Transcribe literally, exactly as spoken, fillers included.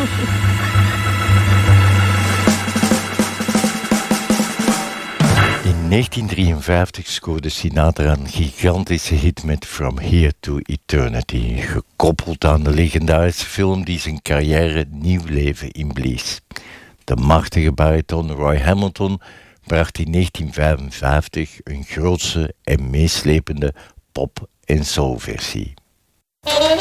In negentien drieënvijftig scoorde Sinatra een gigantische hit met From Here to Eternity, gekoppeld aan de legendarische film die zijn carrière nieuw leven inblies. De machtige bariton Roy Hamilton bracht in negentien vijfenvijftig een grootse en meeslepende pop- en soulversie.